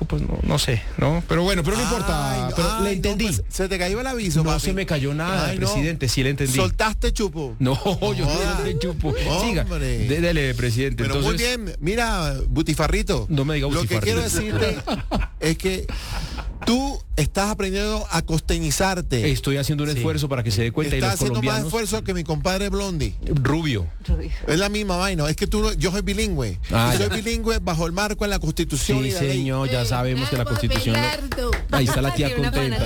pues no sé, ¿no? Pero bueno, pero no importa. Pero le entendí. No, pues, se te cayó el aviso, No papi. se me cayó nada, presidente, sí le entendí. ¿Soltaste chupo? No, yo no solté chupo. Siga, dele, presidente. Pero entonces, muy bien, mira, Butifarrito. No me diga Butifarrito. Lo que quiero decirte es que tú estás aprendiendo a costeñizarte. Estoy haciendo un esfuerzo para que se dé cuenta. Estás y los haciendo colombianos, más esfuerzo que mi compadre Blondie. Rubio. Es la misma vaina. Es que yo soy bilingüe. Y soy bilingüe bajo el marco de la Constitución. Sí, y la ley. señor, ya sabemos que la Constitución... Ahí está la tía contenta.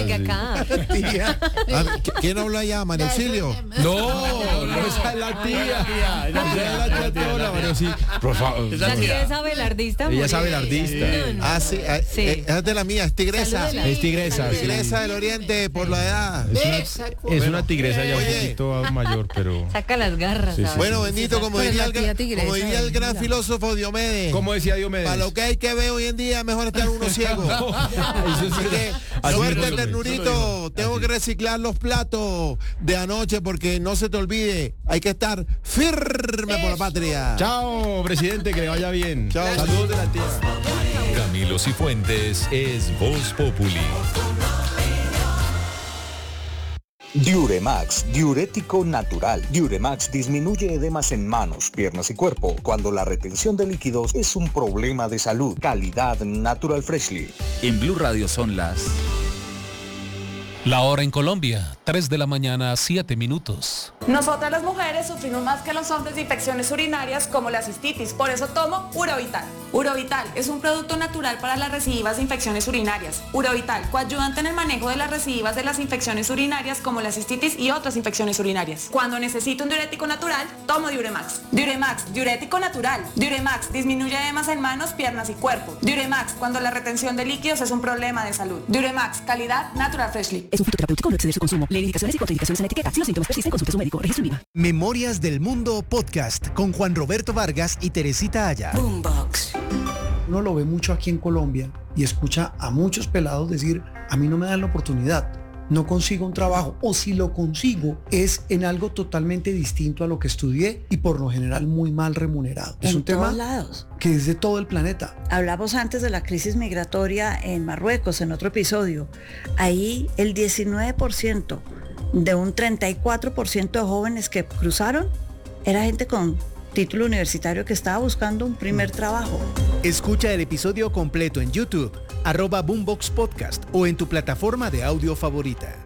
¿Quién habla allá? ¿María Auxilio? No, esa es la tía. Esa es la tía Tona, pero sí. Por favor. La tía es abelardista. Ella es abelardista. Sí. Es de la mía, es tigresa. Es tigresa. Tigresa del Oriente por la edad. Es una tigresa ya un poquito mayor, pero... Saca las garras. Sí, sí, Bueno, bendito, como diría el gran filósofo Diomedes. ¿Cómo decía Diomedes? Para lo que hay que ver hoy en día, mejor estar uno ciego. Suerte, ternurito. Tengo que reciclar los platos de anoche porque no se te olvide. Hay que estar firme por la patria. Chao, presidente, que le vaya bien. Chao. Saludos de la tía. Camilo Cifuentes es Voz Populi. Diuremax, diurético natural. Diuremax disminuye edemas en manos, piernas y cuerpo cuando la retención de líquidos es un problema de salud. Calidad Natural Freshly. En Blue Radio son las... La hora en Colombia, 3 de la mañana, 7 minutos. Nosotras las mujeres sufrimos más que los hombres de infecciones urinarias como la cistitis, por eso tomo Urovital. Urovital es un producto natural para las recidivas de infecciones urinarias. Urovital, coadyuvante en el manejo de las recidivas de las infecciones urinarias como la cistitis y otras infecciones urinarias. Cuando necesito un diurético natural, tomo Diuremax. Diuremax, diurético natural. Diuremax, disminuye edemas en manos, piernas y cuerpo. Diuremax, cuando la retención de líquidos es un problema de salud. Diuremax, calidad Natural Freshly. Es un fitoterapéutico, no exceder su consumo. Lee indicaciones y contraindicaciones en etiqueta. Si los síntomas persisten, consulte a su médico. Registro INVIMA. Memorias del Mundo Podcast con Juan Roberto Vargas y Teresita Aya. Boombox. Uno lo ve mucho aquí en Colombia y escucha a muchos pelados decir, a mí no me dan la oportunidad, no consigo un trabajo, o si lo consigo es en algo totalmente distinto a lo que estudié y por lo general muy mal remunerado. Es un tema lados. Que es de todo el planeta. Hablamos antes de la crisis migratoria en Marruecos, en otro episodio. Ahí el 19% de un 34% de jóvenes que cruzaron era gente con título universitario que estaba buscando un primer trabajo. Escucha el episodio completo en YouTube, @Boombox Podcast o en tu plataforma de audio favorita.